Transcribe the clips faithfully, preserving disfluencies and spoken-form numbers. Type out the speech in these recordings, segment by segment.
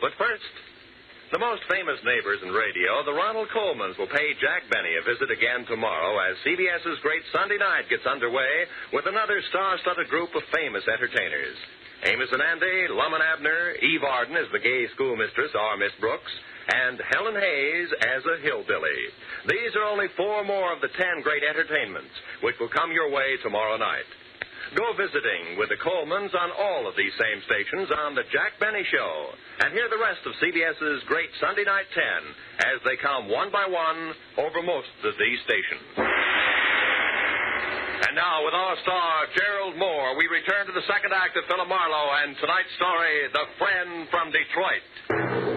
But first, the most famous neighbors in radio, the Ronald Colmans, will pay Jack Benny a visit again tomorrow as CBS's Great Sunday Night gets underway with another star-studded group of famous entertainers. Amos and Andy, Lum and Abner, Eve Arden as the gay schoolmistress, our Miss Brooks, and Helen Hayes as a hillbilly. These are only four more of the ten great entertainments which will come your way tomorrow night. Go visiting with the Colmans on all of these same stations on The Jack Benny Show. And hear the rest of CBS's Great Sunday Night ten as they come one by one over most of these stations. And now, with our star, Gerald Moore, we return to the second act of Philip Marlowe and tonight's story, The Friend from Detroit.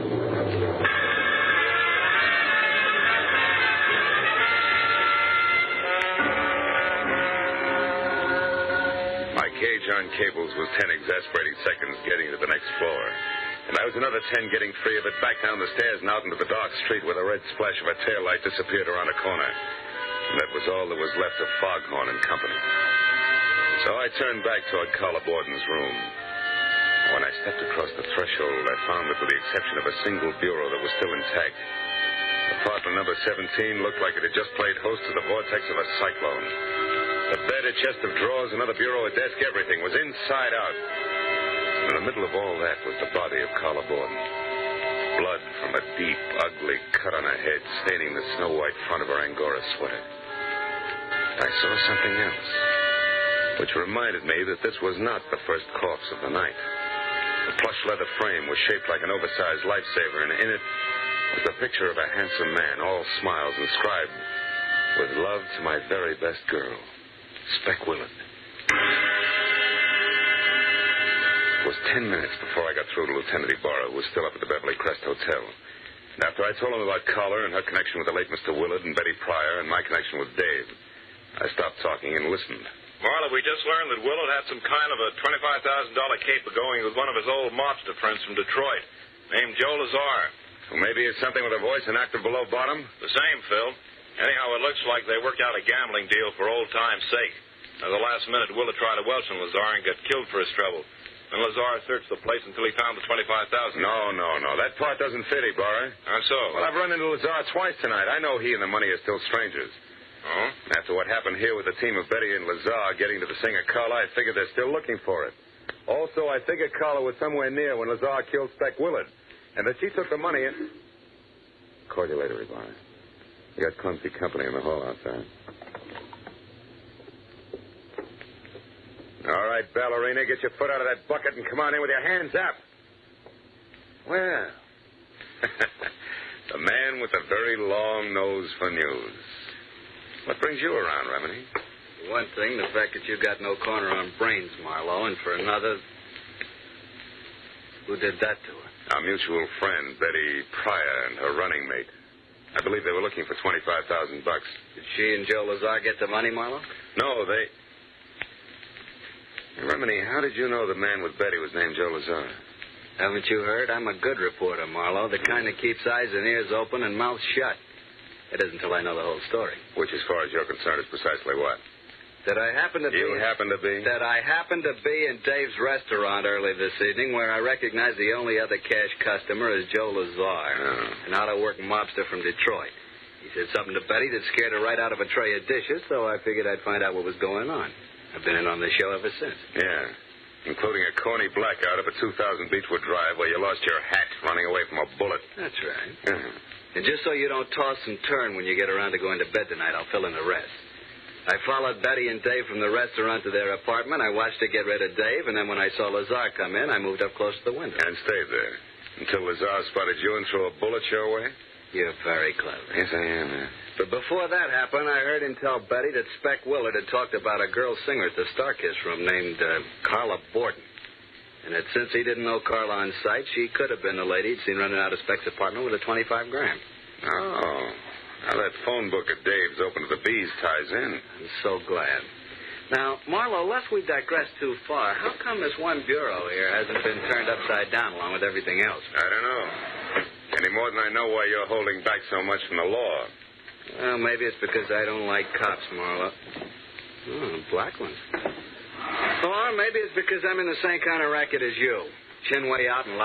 My cage on cables was ten exasperating seconds getting to the next floor. And I was another ten getting free of it, back down the stairs and out into the dark street where the red splash of a taillight disappeared around a corner. And that was all that was left of Foghorn and Company. So I turned back toward Carla Borden's room. When I stepped across the threshold, I found that with the exception of a single bureau that was still intact, apartment number seventeen looked like it had just played host to the vortex of a cyclone. The bed, a chest of drawers, another bureau, a desk, everything was inside out. In the middle of all that was the body of Carla Borden. Blood from a deep, ugly cut on her head, staining the snow-white front of her Angora sweater. I saw something else, which reminded me that this was not the first corpse of the night. The plush leather frame was shaped like an oversized lifesaver, and in it was the picture of a handsome man, all smiles, inscribed, "With love to my very best girl, Speck Willard." It was ten minutes before I got through to Lieutenant Ibarra, who was still up at the Beverly Crest Hotel. And after I told him about Collar and her connection with the late Mister Willard and Betty Pryor and my connection with Dave, I stopped talking and listened. Marla, we just learned that Willard had some kind of a twenty-five thousand dollars caper going with one of his old mobster friends from Detroit, named Joe Lazar. Well, maybe it's something with a voice and actor below bottom? The same, Phil. Anyhow, it looks like they worked out a gambling deal for old time's sake. At the last minute, Willard tried to welch on Lazar and got killed for his trouble. And Lazar searched the place until he found the twenty-five thousand dollars. No, no, no. That part doesn't fit, Ibarra. How so? Well, I've run into Lazar twice tonight. I know he and the money are still strangers. Oh? After what happened here with the team of Betty and Lazar getting to the singer Carla, I figured they're still looking for it. Also, I figured Carla was somewhere near when Lazar killed Speck Willard, and that she took the money and... Call you later, Ibarra. You got clumsy company in the hall outside. All right, ballerina, get your foot out of that bucket and come on in with your hands up. Well, the man with the very long nose for news. What brings you around, Remini? For one thing, the fact that you got no corner on brains, Marlowe, and for another, who did that to her? Our mutual friend, Betty Pryor, and her running mate. I believe they were looking for twenty-five thousand bucks. Did she and Joe Lazar get the money, Marlowe? No, they... Hey, Remini, how did you know the man with Betty was named Joe Lazar? Haven't you heard? I'm a good reporter, Marlowe, the kind that keeps eyes and ears open and mouth shut. It isn't until I know the whole story. Which, as far as you're concerned, is precisely what? That I happen to be... You happen to be? That I happen to be in Dave's restaurant early this evening, where I recognize the only other cash customer is Joe Lazar, oh. an out-of-work mobster from Detroit. He said something to Betty that scared her right out of a tray of dishes, so I figured I'd find out what was going on. I've been in on the show ever since. Yeah, including a corny blackout up at two thousand Beechwood Drive where you lost your hat running away from a bullet. That's right. Uh-huh. And just so you don't toss and turn when you get around to going to bed tonight, I'll fill in the rest. I followed Betty and Dave from the restaurant to their apartment. I watched her get rid of Dave, and then when I saw Lazar come in, I moved up close to the window. And stayed there until Lazar spotted you and threw a bullet your way? You're very clever. Yes, I am. Uh. But before that happened, I heard him tell Betty that Speck Willard had talked about a girl singer at the Starkiss room named uh, Carla Borden. And that since he didn't know Carla on sight, she could have been the lady he'd seen running out of Speck's apartment with a twenty-five grand. Oh. Now that phone book of Dave's open to the bees ties in. I'm so glad. Now, Marlowe, lest we digress too far, how come this one bureau here hasn't been turned upside down along with everything else? I don't know. Any more than I know why you're holding back so much from the law. Well, maybe it's because I don't like cops, Marlowe. Oh, black ones. Or maybe it's because I'm in the same kind of racket as you. Chin way out and